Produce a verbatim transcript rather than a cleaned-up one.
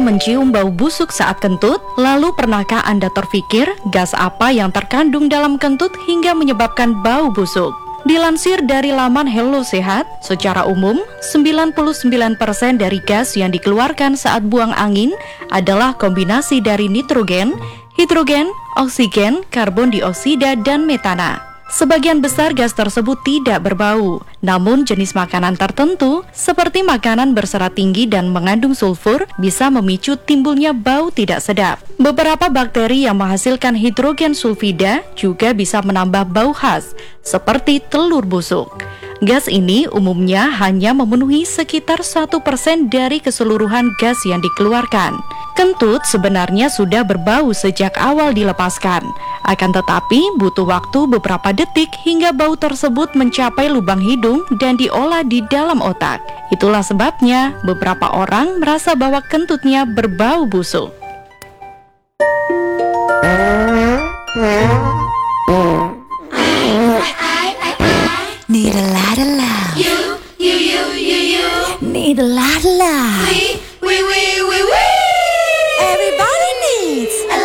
mencium bau busuk saat kentut? Lalu pernahkah Anda terpikir gas apa yang terkandung dalam kentut hingga menyebabkan bau busuk? Dilansir dari laman Hello Sehat, secara umum sembilan puluh sembilan persen dari gas yang dikeluarkan saat buang angin adalah kombinasi dari nitrogen, hidrogen, oksigen, karbon dioksida, dan metana. Sebagian besar gas tersebut tidak berbau, namun jenis makanan tertentu seperti makanan berserat tinggi dan mengandung sulfur bisa memicu timbulnya bau tidak sedap. Beberapa bakteri yang menghasilkan hidrogen sulfida juga bisa menambah bau khas, seperti telur busuk. Gas ini umumnya hanya memenuhi sekitar satu persen dari keseluruhan gas yang dikeluarkan. Kentut sebenarnya sudah berbau sejak awal dilepaskan. Akan tetapi butuh waktu beberapa detik hingga bau tersebut mencapai lubang hidung dan diolah di dalam otak. Itulah sebabnya beberapa orang merasa bahwa kentutnya berbau busuk. Need a lot of love. You, you, you, you, you. Need a lot of love. We, we, we.